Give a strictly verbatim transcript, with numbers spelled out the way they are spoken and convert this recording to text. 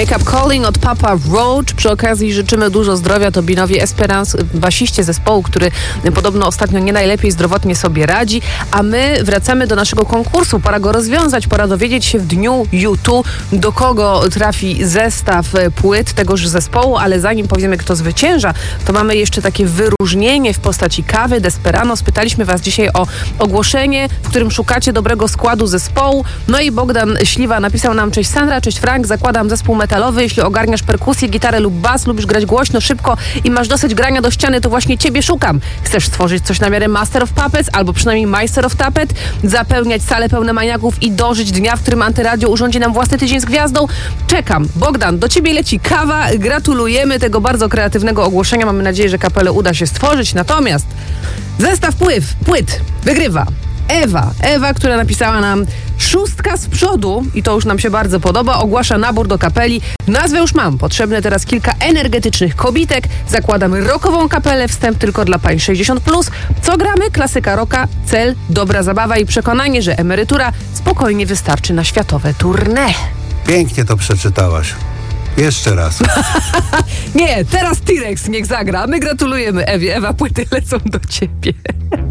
Wake Up Calling od Papa Roach. Przy okazji życzymy dużo zdrowia Tobinowi Esperance, basiście zespołu, który podobno ostatnio nie najlepiej zdrowotnie sobie radzi. A my wracamy do naszego konkursu. Pora go rozwiązać, pora dowiedzieć się w dniu U dwa, do kogo trafi zestaw płyt tegoż zespołu, ale zanim powiemy, kto zwycięża, to mamy jeszcze takie wyróżnienie w postaci kawy Desperano. Spytaliśmy Was dzisiaj o ogłoszenie, w którym szukacie dobrego składu zespołu. No i Bogdan Śliwa napisał nam: cześć Sandra, cześć Frank, zakładam zespół metalowy. Jeśli ogarniasz perkusję, gitarę lub bas, lubisz grać głośno, szybko i masz dosyć grania do ściany, to właśnie ciebie szukam. Chcesz stworzyć coś na miarę Master of Puppets albo przynajmniej Meister of Puppet, zapełniać sale pełne maniaków i dożyć dnia, w którym Antyradio urządzi nam własny tydzień z gwiazdą? Czekam. Bogdan, do ciebie leci kawa. Gratulujemy tego bardzo kreatywnego ogłoszenia. Mamy nadzieję, że kapelę uda się stworzyć. Natomiast zestaw pływ, płyt wygrywa Ewa. Ewa, która napisała nam: szóstka z przodu, i to już nam się bardzo podoba, ogłasza nabór do kapeli. Nazwę już mam. Potrzebne teraz kilka energetycznych kobitek. Zakładam rockową kapelę, wstęp tylko dla pań sześćdziesiąt plus. Co gramy? Klasyka rocka, cel, dobra zabawa i przekonanie, że emerytura spokojnie wystarczy na światowe tournée. Pięknie to przeczytałaś. Jeszcze raz. Nie, teraz T-Rex niech zagra. My gratulujemy Ewie. Ewa, płyty lecą do ciebie.